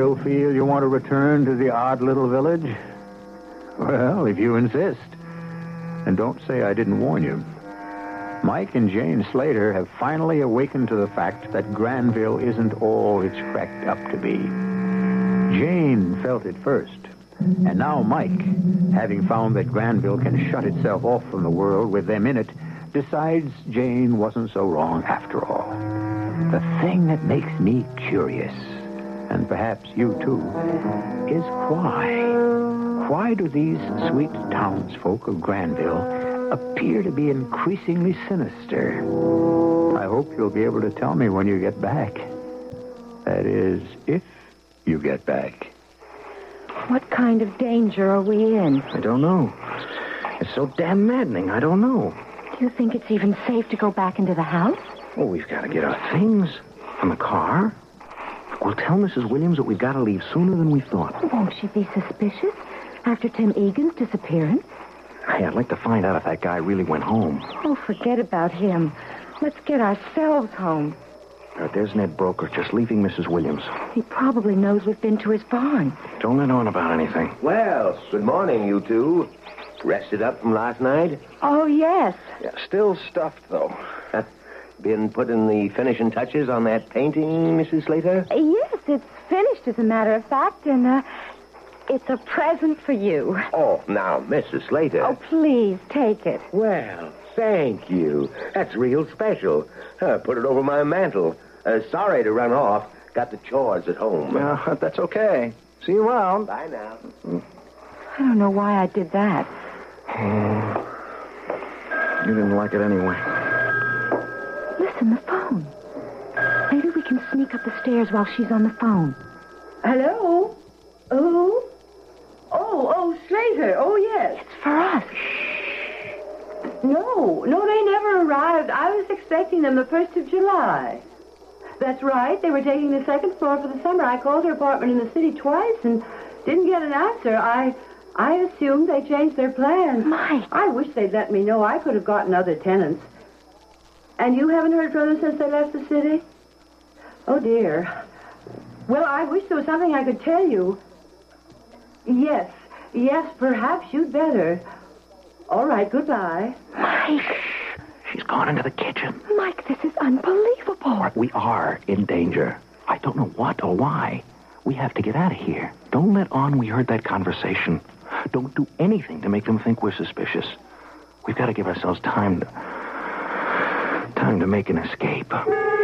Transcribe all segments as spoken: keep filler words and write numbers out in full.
still feel you want to return to the odd little village? Well, if you insist. And don't say I didn't warn you. Mike and Jane Slater have finally awakened to the fact that Granville isn't all it's cracked up to be. Jane felt it first. And now Mike, having found that Granville can shut itself off from the world with them in it, decides Jane wasn't so wrong after all. The thing that makes me curious, and perhaps you too, is why? Why do these sweet townsfolk of Granville appear to be increasingly sinister? I hope you'll be able to tell me when you get back. That is, if you get back. What kind of danger are we in? I don't know. It's so damn maddening. I don't know. Do you think it's even safe to go back into the house? Well, we've got to get our things from the car. We'll tell Missus Williams that we've got to leave sooner than we thought. Won't she be suspicious after Tim Egan's disappearance? Hey, I'd like to find out if that guy really went home. Oh, forget about him. Let's get ourselves home. Uh, there's Ned Broker just leaving Missus Williams. He probably knows we've been to his barn. Don't let on about anything. Well, good morning, you two. Rested up from last night? Oh, yes. Yeah, still stuffed, though. Been putting the finishing touches on that painting, Missus Slater? Yes, it's finished, as a matter of fact, and uh, it's a present for you. Oh, now, Missus Slater. Oh, please, take it. Well, thank you. That's real special. Uh, put it over my mantle. Uh, sorry to run off. Got the chores at home. Yeah, that's okay. See you around. Bye now. I don't know why I did that. You didn't like it anyway. Listen, the phone. Maybe we can sneak up the stairs while she's on the phone. Hello? Oh? Oh, oh, Slater. Oh, yes. It's for us. No, no, they never arrived. I was expecting them the first of July. That's right. They were taking the second floor for the summer. I called their apartment in the city twice and didn't get an answer. I I assumed they changed their plans. Mike. I wish they'd let me know. I could have gotten other tenants. And you haven't heard from them since they left the city? Oh, dear. Well, I wish there was something I could tell you. Yes. Yes, perhaps you'd better. All right, goodbye. Mike. She's gone into the kitchen. Mike, this is unbelievable. We are in danger. I don't know what or why. We have to get out of here. Don't let on we heard that conversation. Don't do anything to make them think we're suspicious. We've got to give ourselves time to... time to make an escape.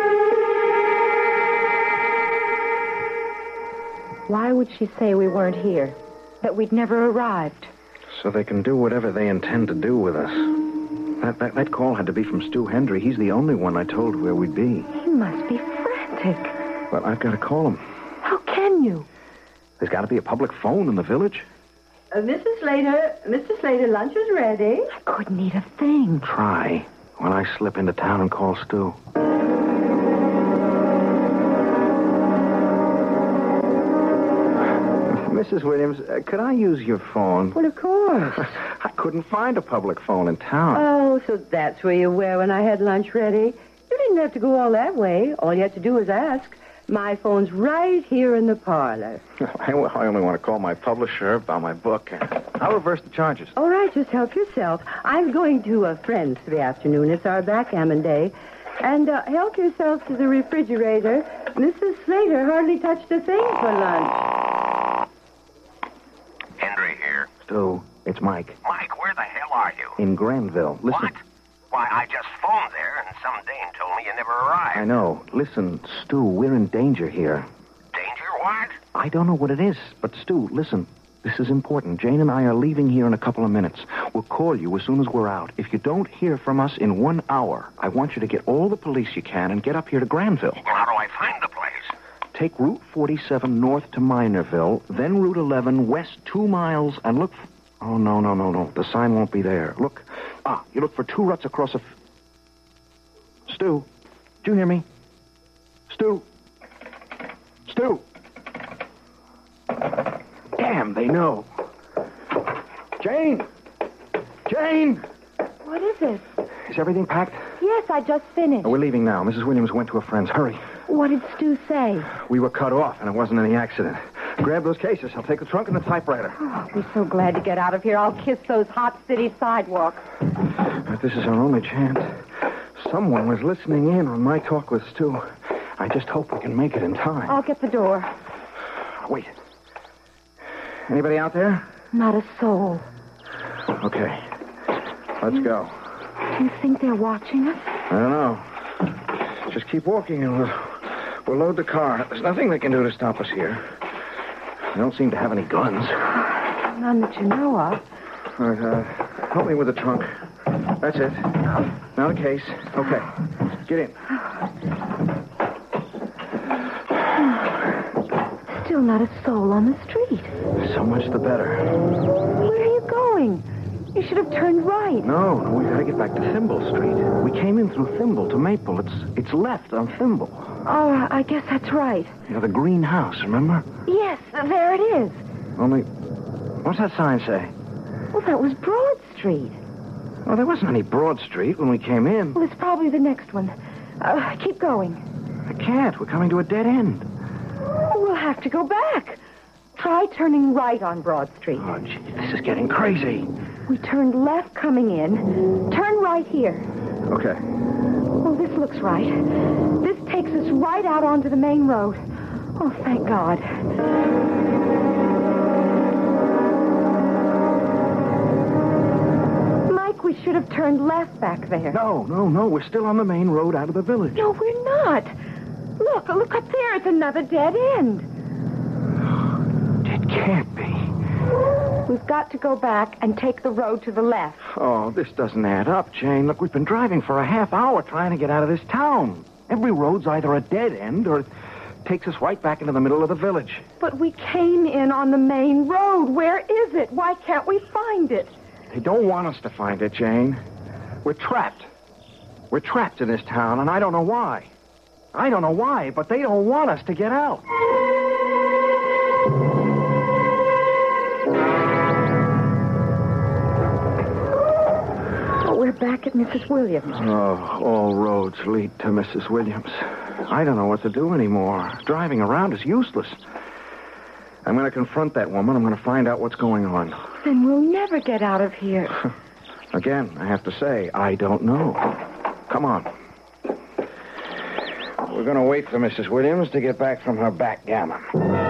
Why would she say we weren't here? That we'd never arrived? So they can do whatever they intend to do with us. That, that, that call had to be from Stu Hendry. He's the only one I told where we'd be. He must be frantic. Well, I've got to call him. How can you? There's got to be a public phone in the village. Uh, Missus Slater, Mister Slater, lunch is ready. I couldn't eat a thing. Try when I slip into town and call Stu. Missus Williams, uh, could I use your phone? Well, of course. I couldn't find a public phone in town. Oh, so that's where you were when I had lunch ready. You didn't have to go all that way. All you had to do was ask. My phone's right here in the parlor. I, I only want to call my publisher about my book. I'll reverse the charges. All right, just help yourself. I'm going to a friend's for the afternoon. It's our backgammon day. And uh, help yourself to the refrigerator. Missus Slater hardly touched a thing for lunch. Henry here. Stu, it's Mike. Mike, where the hell are you? In Granville. Listen. What? Why, I just phoned there, and some dame told me you never arrived. I know. Listen, Stu, we're in danger here. Danger? What? I don't know what it is, but Stu, listen. This is important. Jane and I are leaving here in a couple of minutes. We'll call you as soon as we're out. If you don't hear from us in one hour, I want you to get all the police you can and get up here to Granville. Well, how do I find the place? Take Route forty-seven north to Minorville, then Route eleven west two miles, and look... For... Oh, no, no, no, no. The sign won't be there. Look. Ah, you look for two ruts across a... F... Stu, do you hear me? Stu. Stu. Damn, they know. Jane! Jane! What is it? Is everything packed? yes, I just finished. We're leaving now. Missus Williams went to a friend's. Hurry. What did Stu say? We were cut off, and it wasn't any accident. Grab those cases. I'll take the trunk and the typewriter. Oh, I'll be so glad to get out of here. I'll kiss those hot city sidewalks. But this is our only chance. Someone was listening in on my talk with Stu. I just hope we can make it in time. I'll get the door. Wait. Anybody out there? Not a soul. Okay. Let's go. Do you think they're watching us? I don't know. Just keep walking and we'll, we'll load the car. There's nothing they can do to stop us here. They don't seem to have any guns. None that you know of. All right, uh, help me with the trunk. That's it. Now the case. Okay. Get in. Still not a soul on the street. So much the better. Where are you going? You should have turned right. No, no, we gotta get back to Thimble Street. We came in through Thimble to Maple. It's it's left on Thimble. Oh, I guess that's right. You know, the green house, remember? Yes, there it is. Only, what's that sign say? Well, that was Broad Street. Well, there wasn't any Broad Street when we came in. Well, it's probably the next one. Uh, keep going. I can't. We're coming to a dead end. We'll have to go back. Try turning right on Broad Street. Oh, gee, this is getting crazy. We turned left coming in. Turn right here. Okay. Oh, this looks right. This takes us right out onto the main road. Oh, thank God. Mike, we should have turned left back there. No, no, no. We're still on the main road out of the village. No, we're not. Look, look up there. It's another dead end. It can't be. We've got to go back and take the road to the left. Oh, this doesn't add up, Jane. Look, we've been driving for a half hour trying to get out of this town. Every road's either a dead end or it takes us right back into the middle of the village. But we came in on the main road. Where is it? Why can't we find it? They don't want us to find it, Jane. We're trapped. We're trapped in this town, and I don't know why. I don't know why, but they don't want us to get out. We're back at Missus Williams. Oh, all roads lead to Missus Williams. I don't know what to do anymore. Driving around is useless. I'm going to confront that woman. I'm going to find out what's going on. Then we'll never get out of here. Again, I have to say, I don't know. Come on. We're going to wait for Missus Williams to get back from her backgammon.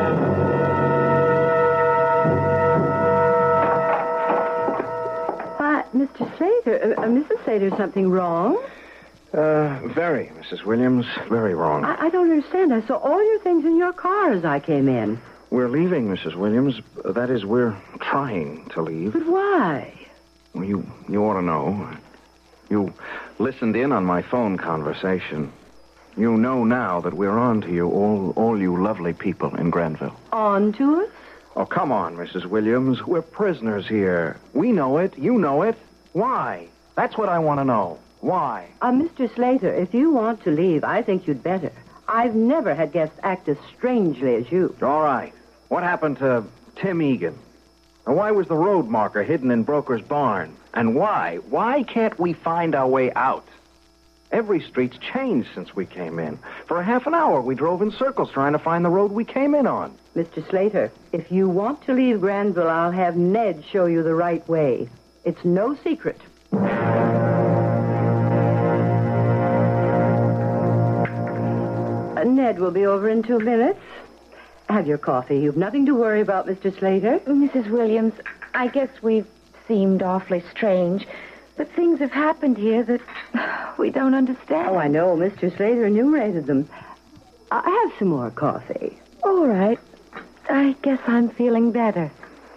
Mister Slater, uh, uh, Missus Slater, something wrong? Uh, very, Missus Williams, very wrong. I, I don't understand. I saw all your things in your car as I came in. We're leaving, Missus Williams. That is, we're trying to leave. But why? Well, you, you ought to know. You listened in on my phone conversation. You know now that we're on to you, all, all you lovely people in Granville. On to us? Oh, come on, Missus Williams. We're prisoners here. We know it. You know it. Why? That's what I want to know. Why? Uh, Mister Slater, if you want to leave, I think you'd better. I've never had guests act as strangely as you. All right. What happened to Tim Egan? And why was the road marker hidden in Broker's barn? And why? Why can't we find our way out? Every street's changed since we came in. For a half an hour, we drove in circles trying to find the road we came in on. Mister Slater, if you want to leave Granville, I'll have Ned show you the right way. It's no secret. Uh, Ned will be over in two minutes. Have your coffee. You've nothing to worry about, Mister Slater. Missus Williams, I guess we've seemed awfully strange, but things have happened here that we don't understand. Oh, I know. Mister Slater enumerated them. I have some more coffee. All right. I guess I'm feeling better.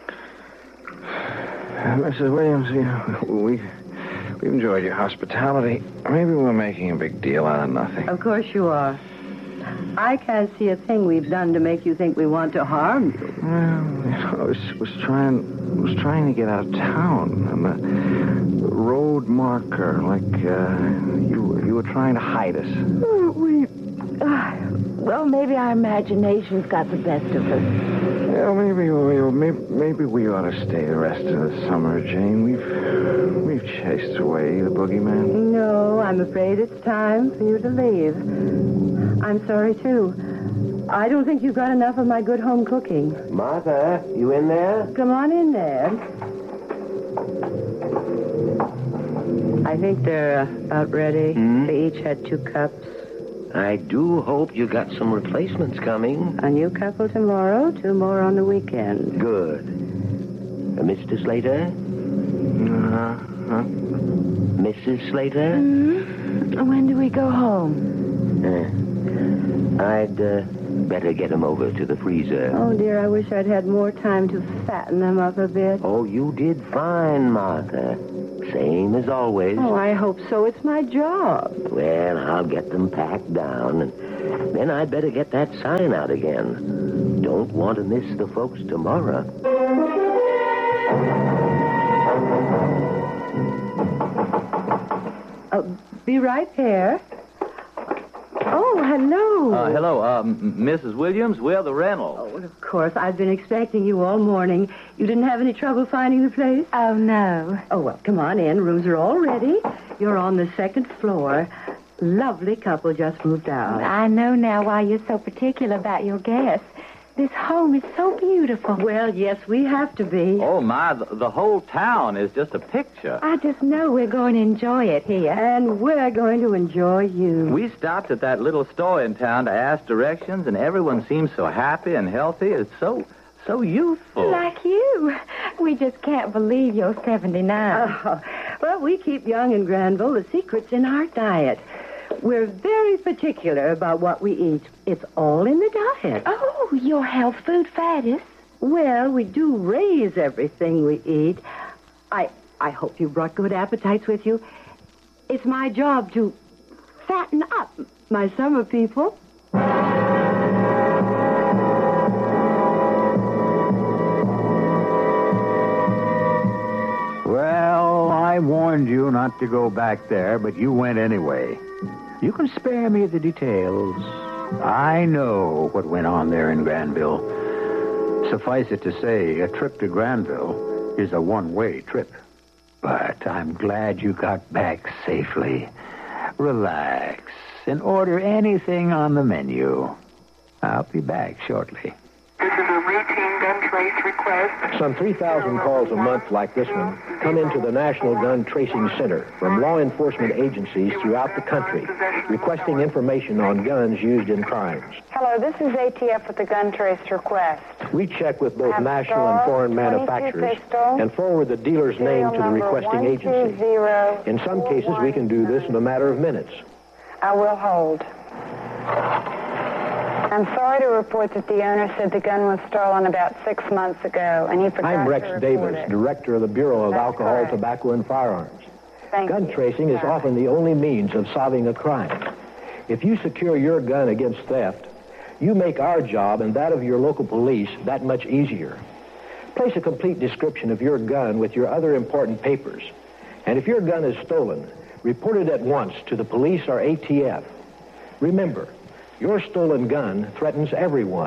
Uh, Missus Williams, you know, we, we've enjoyed your hospitality. Maybe we're making a big deal out of nothing. Of course you are. I can't see a thing we've done to make you think we want to harm you. Well, you know, I was, was trying was trying to get out of town, and the road marker, like uh, you you were trying to hide us. Oh, we, uh, well, maybe our imaginations got the best of us. Well, maybe we maybe, maybe we ought to stay the rest of the summer, Jane. We've we've chased away the boogeyman. No, I'm afraid it's time for you to leave. I'm sorry, too. I don't think you've got enough of my good home cooking. Martha, you in there? Come on in there. I think they're uh, about ready. Hmm? They each had two cups. I do hope you got some replacements coming. A new couple tomorrow, two more on the weekend. Good. Uh, Mister Slater? Uh-huh. Missus Slater? Mm-hmm. When do we go home? Uh, I'd uh, better get them over to the freezer. Oh, dear, I wish I'd had more time to fatten them up a bit. Oh, you did fine, Martha. Same as always. Oh, I hope so. It's my job. Well, I'll get them packed down, and then I'd better get that sign out again. Don't want to miss the folks tomorrow. I'll be right there. Oh, hello. Uh, hello, uh, M- Missus Williams. We're the Reynolds. Oh, well, of course. I've been expecting you all morning. You didn't have any trouble finding the place? Oh, no. Oh, well, come on in. Rooms are all ready. You're on the second floor. Lovely couple just moved out. I know now why you're so particular about your guests. This home is so beautiful. Well, yes, we have to be. Oh, my, the, the whole town is just a picture. I just know we're going to enjoy it here. And we're going to enjoy you. We stopped at that little store in town to ask directions, and everyone seems so happy and healthy. It's so, so youthful. Like you. We just can't believe you're seventy-nine. Oh, well, we keep young in Granville. The secret's in our diet. We're very particular about what we eat. It's all in the diet. Oh, your health food fattest. Well, we do raise everything we eat. I I hope you brought good appetites with you. It's my job to fatten up my summer people. Well, I warned you not to go back there, but you went anyway. You can spare me the details. I know what went on there in Granville. Suffice it to say, a trip to Granville is a one-way trip. But I'm glad you got back safely. Relax and order anything on the menu. I'll be back shortly. This is a routine gun trace request. Some three thousand calls a month like this one come into the National Gun Tracing Center from law enforcement agencies throughout the country requesting information on guns used in crimes. Hello, this is A T F with the gun trace request. We check with both Have national and foreign twenty-two manufacturers pistol, and forward the dealer's name to the requesting agency. In some cases, we can do this in a matter of minutes. I will hold. I'm sorry to report that the owner said the gun was stolen about six months ago, and he forgot I'm to Rex report Davis, it. Director of the Bureau of That's Alcohol, correct. Tobacco, and Firearms. Thank Gun you. tracing is Sorry. often the only means of solving a crime. If you secure your gun against theft, you make our job and that of your local police that much easier. Place a complete description of your gun with your other important papers. And if your gun is stolen, report it at once to the police or A T F. Remember, your stolen gun threatens everyone.